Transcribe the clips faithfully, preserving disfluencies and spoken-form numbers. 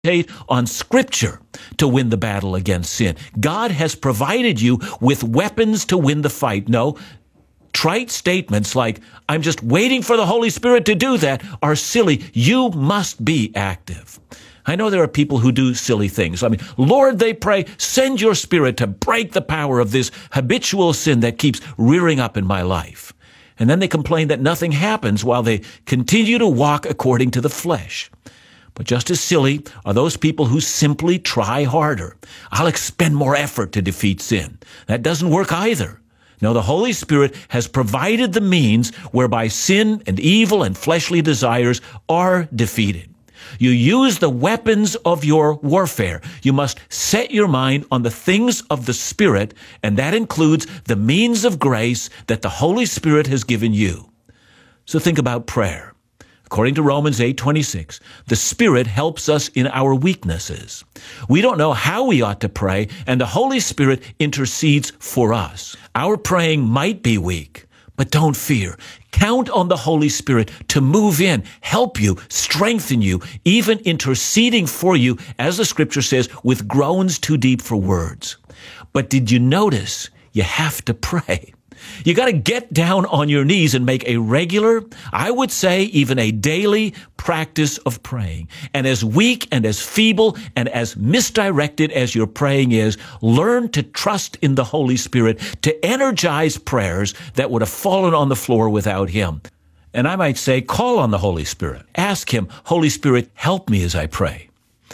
on Scripture to win the battle against sin. God has provided you with weapons to win the fight. No, trite statements like, I'm just waiting for the Holy Spirit to do that, are silly. You must be active. I know there are people who do silly things. I mean, Lord, they pray, send your Spirit to break the power of this habitual sin that keeps rearing up in my life. And then they complain that nothing happens while they continue to walk according to the flesh. But just as silly are those people who simply try harder. I'll expend more effort to defeat sin. That doesn't work either. No, the Holy Spirit has provided the means whereby sin and evil and fleshly desires are defeated. You use the weapons of your warfare. You must set your mind on the things of the Spirit, and that includes the means of grace that the Holy Spirit has given you. So think about prayer. According to Romans eight twenty-six, the Spirit helps us in our weaknesses. We don't know how we ought to pray, and the Holy Spirit intercedes for us. Our praying might be weak, but don't fear. Count on the Holy Spirit to move in, help you, strengthen you, even interceding for you, as the Scripture says, with groans too deep for words. But did you notice you have to pray? You got to get down on your knees and make a regular, I would say even a daily practice of praying. And as weak and as feeble and as misdirected as your praying is, learn to trust in the Holy Spirit to energize prayers that would have fallen on the floor without Him. And I might say, call on the Holy Spirit. Ask Him, Holy Spirit, help me as I pray.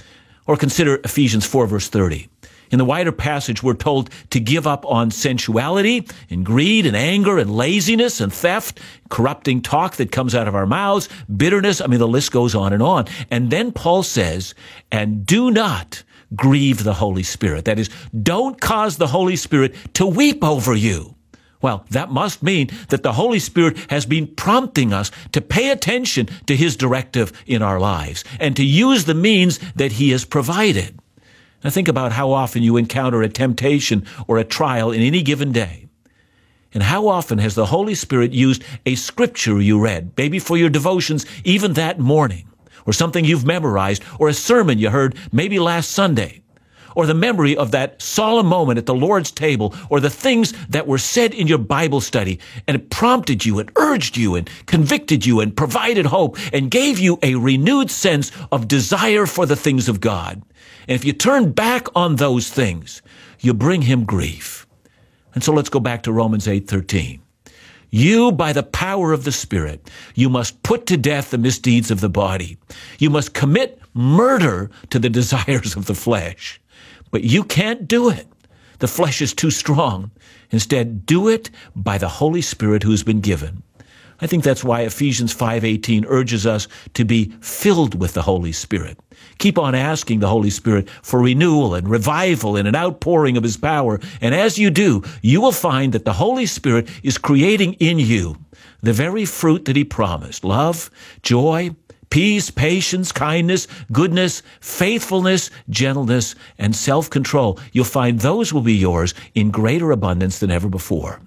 Or consider Ephesians four, verse thirty. In the wider passage, we're told to give up on sensuality and greed and anger and laziness and theft, corrupting talk that comes out of our mouths, bitterness. I mean, the list goes on and on. And then Paul says, and do not grieve the Holy Spirit. That is, don't cause the Holy Spirit to weep over you. Well, that must mean that the Holy Spirit has been prompting us to pay attention to His directive in our lives and to use the means that He has provided. Now think about how often you encounter a temptation or a trial in any given day. And how often has the Holy Spirit used a scripture you read, maybe for your devotions even that morning, or something you've memorized, or a sermon you heard maybe last Sunday, or the memory of that solemn moment at the Lord's table, or the things that were said in your Bible study, and it prompted you and urged you and convicted you and provided hope and gave you a renewed sense of desire for the things of God. And if you turn back on those things, you bring Him grief. And so let's go back to Romans eight thirteen. You, by the power of the Spirit, you must put to death the misdeeds of the body. You must commit murder to the desires of the flesh. But you can't do it. The flesh is too strong. Instead, do it by the Holy Spirit who's been given. I think that's why Ephesians five eighteen urges us to be filled with the Holy Spirit. Keep on asking the Holy Spirit for renewal and revival and an outpouring of His power. And as you do, you will find that the Holy Spirit is creating in you the very fruit that He promised: love, joy, peace, patience, kindness, goodness, faithfulness, gentleness, and self-control. You'll find those will be yours in greater abundance than ever before.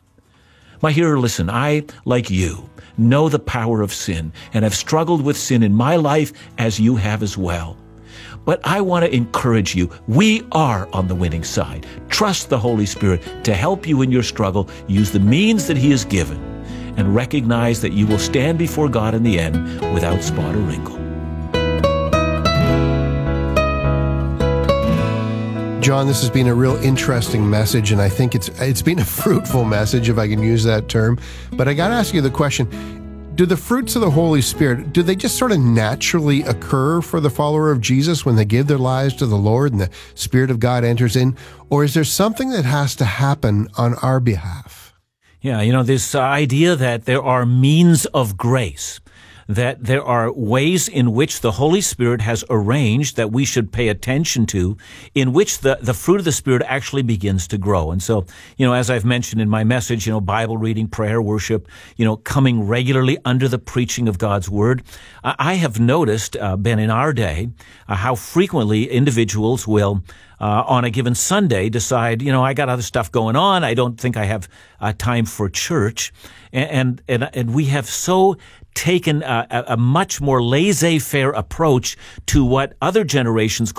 My hearer, listen, I, like you, know the power of sin and have struggled with sin in my life as you have as well. But I want to encourage you. We are on the winning side. Trust the Holy Spirit to help you in your struggle. Use the means that He has given and recognize that you will stand before God in the end without spot or wrinkle. John, this has been a real interesting message, and I think it's it's been a fruitful message, if I can use that term. But I got to ask you the question, do the fruits of the Holy Spirit, do they just sort of naturally occur for the follower of Jesus when they give their lives to the Lord and the Spirit of God enters in? Or is there something that has to happen on our behalf? Yeah, you know, this idea that there are means of grace, that there are ways in which the Holy Spirit has arranged that we should pay attention to, in which the, the fruit of the Spirit actually begins to grow. And so, you know, as I've mentioned in my message, you know, Bible reading, prayer, worship, you know, coming regularly under the preaching of God's Word. I have noticed, uh, Ben, in our day, uh, how frequently individuals will uh, on a given Sunday decide, you know, I got other stuff going on. I don't think I have uh, time for church. And, and, and we have so taken a, a much more laissez-faire approach to what other generations